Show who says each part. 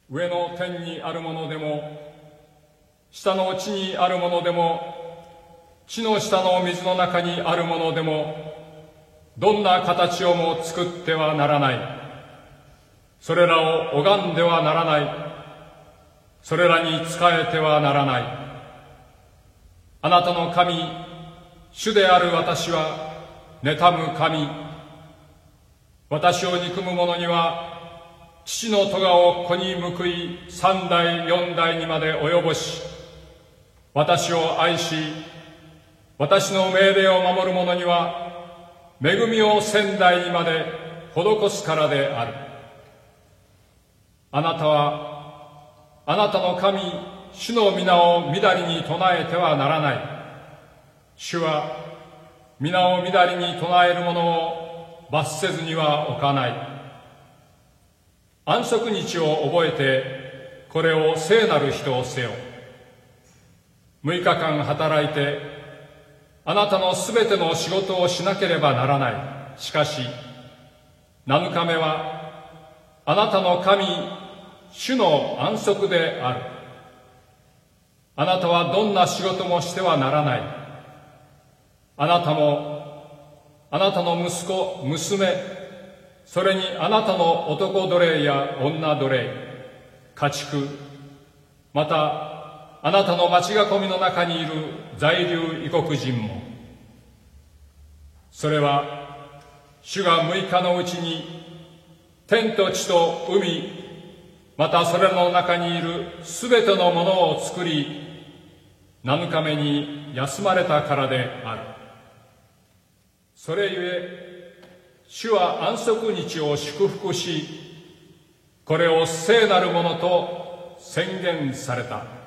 Speaker 1: 上の天にあるものでも、下の地にあるものでも、地の下の水の中にあるものでも、どんな形をも作ってはならない。それらを拝んではならない。それらに仕えてはならない。あなたの神、主である私は、妬む神。私を憎む者には、父の咎を子に報い、3代4代にまで及ぼし、私を愛し、私の命令を守る者には、恵みを1000代にまで施すからである。あなたは、あなたの神、主の皆をみだりに唱えてはならない。主は、皆をみだりに唱える者を罰せずには置かない。安息日を覚えて、これを聖なる日とせよ。6日間働いて、あなたのすべての仕事をしなければならない。しかし、7日目は、あなたの神、主の安息である。あなたはどんな仕事もしてはならない。あなたも、あなたの息子、娘、それにあなたの男奴隷や女奴隷、家畜、またあなたの町囲みの中にいる在留異国人も、それは主が6日のうちに天と地と海、またそれの中にいるすべてのものを作り、7日目に休まれたからである。それゆえ主は安息日を祝福し、これを聖なるものと宣言された。